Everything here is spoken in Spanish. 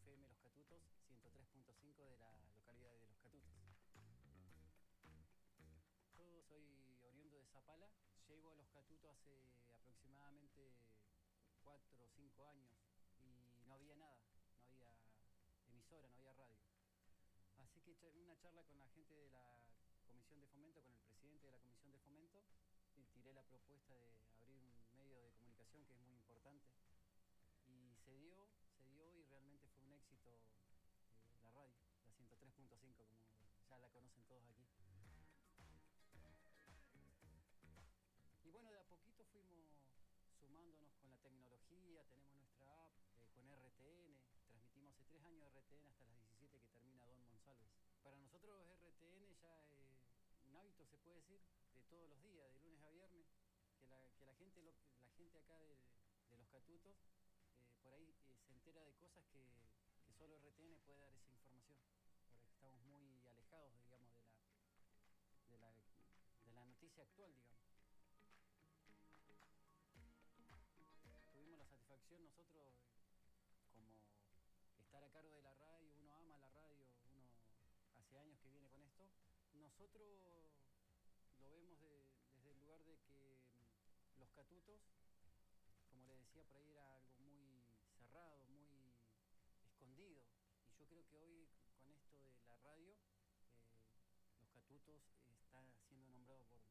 FM Los Catutos, 103.5 de la localidad de Los Catutos. Yo soy oriundo de Zapala, llego a Los Catutos hace aproximadamente 4 o 5 años y no había nada, no había emisora, no había radio. Así que una charla con la gente de la Comisión de Fomento, con el presidente de la Comisión de Fomento, y tiré la propuesta de abrir un medio de comunicación que es muy importante. Y se dio y realmente fue un éxito la radio, la 103.5, como ya la conocen todos aquí. Y bueno, de a poquito fuimos sumándonos con la tecnología, tenemos nuestra app con RTN, transmitimos hace 3 años RTN hasta las 17 que termina Don Monsalves. Para nosotros RTN ya es un hábito, se puede decir, de todos los días, de lunes a viernes, que la gente acá de Los Catutos por ahí se entera de cosas que solo RTN puede dar esa información, porque estamos muy alejados, digamos, de la noticia actual, digamos. Tuvimos la satisfacción nosotros, como estar a cargo de la radio, uno ama la radio, uno hace años que viene con esto. Nosotros lo vemos desde el lugar de que Los Catutos, como le decía, por ahí era algo muy cerrado, muy escondido. Y yo creo que hoy, con esto de la radio, Los Catutos está siendo nombrado por